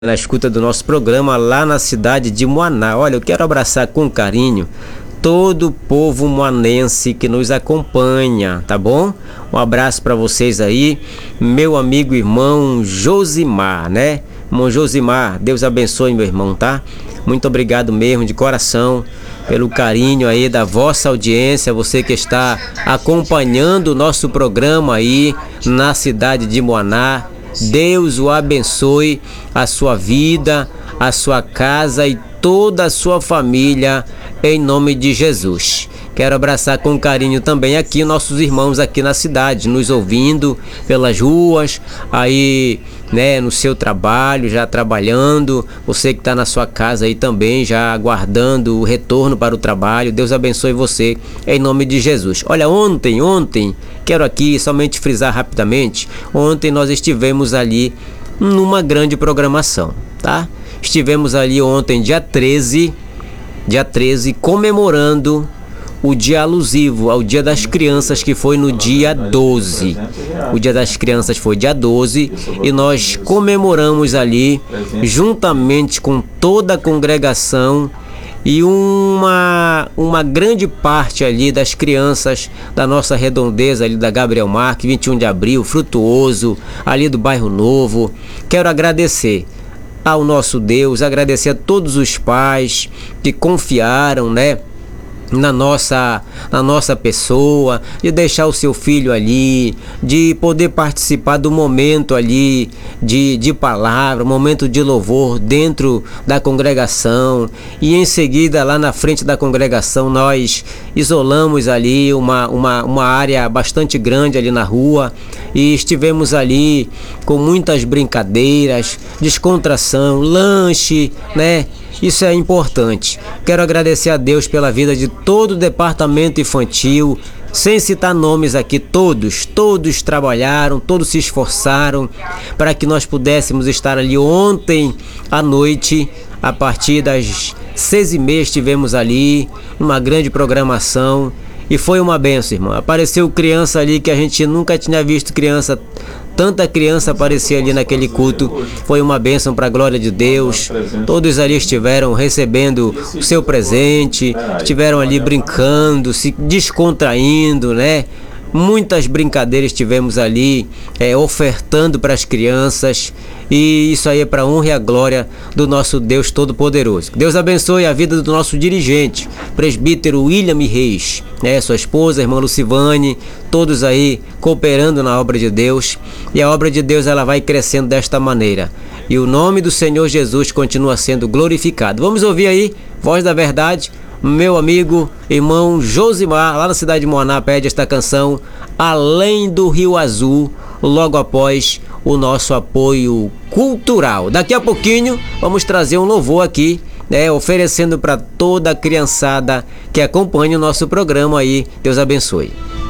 Na escuta do nosso programa lá na cidade de Moaná. Olha, eu quero abraçar com carinho todo o povo moanense que nos acompanha, tá bom? Um abraço para vocês aí, meu amigo irmão Josimar, né? Irmão Josimar, Deus abençoe, meu irmão, tá? Muito obrigado mesmo, de coração, pelo carinho aí da vossa audiência, você que está acompanhando o nosso programa aí na cidade de Moaná. Deus o abençoe, a sua vida, a sua casa e toda a sua família, em nome de Jesus. Quero abraçar com carinho também aqui nossos irmãos aqui na cidade, nos ouvindo pelas ruas, aí, né, no seu trabalho, já trabalhando, você que está na sua casa aí também, já aguardando o retorno para o trabalho. Deus abençoe você, em nome de Jesus. Olha, ontem, quero aqui somente frisar rapidamente, ontem nós estivemos ali numa grande programação, tá? Estivemos ali ontem, dia 13, comemorando o dia alusivo ao Dia das Crianças, que foi no dia 12. O Dia das Crianças foi dia 12 e nós comemoramos ali, juntamente com toda a congregação e uma grande parte ali das crianças da nossa redondeza ali da Gabriel Marques, 21 de abril, Frutuoso, ali do Bairro Novo. Quero agradecer ao nosso Deus, agradecer a todos os pais que confiaram, né, na nossa pessoa, de deixar o seu filho ali, de poder participar do momento ali de palavra, momento de louvor dentro da congregação, e em seguida lá na frente da congregação nós isolamos ali uma área bastante grande ali na rua e estivemos ali com muitas brincadeiras, descontração, lanche, né? Isso é importante. Quero agradecer a Deus pela vida de todo o departamento infantil, sem citar nomes aqui, todos trabalharam, todos se esforçaram para que nós pudéssemos estar ali ontem à noite, a partir das 6h30 estivemos ali, uma grande programação e foi uma benção, irmão. Apareceu criança ali que a gente nunca tinha visto tanta criança aparecer ali naquele culto. Foi uma bênção para a glória de Deus. Todos ali estiveram recebendo o seu presente, estiveram ali brincando, se descontraindo, né? Muitas brincadeiras tivemos ali, ofertando para as crianças, e isso aí é para a honra e a glória do nosso Deus Todo-Poderoso. Deus abençoe a vida do nosso dirigente, presbítero William Reis, né, sua esposa, irmã Lucivane, todos aí cooperando na obra de Deus, e a obra de Deus ela vai crescendo desta maneira, e o nome do Senhor Jesus continua sendo glorificado. Vamos ouvir aí, Voz da Verdade. Meu amigo, irmão Josimar, lá na cidade de Moaná, pede esta canção, Além do Rio Azul, logo após o nosso apoio cultural. Daqui a pouquinho vamos trazer um louvor aqui, né, oferecendo para toda a criançada que acompanha o nosso programa aí. Deus abençoe.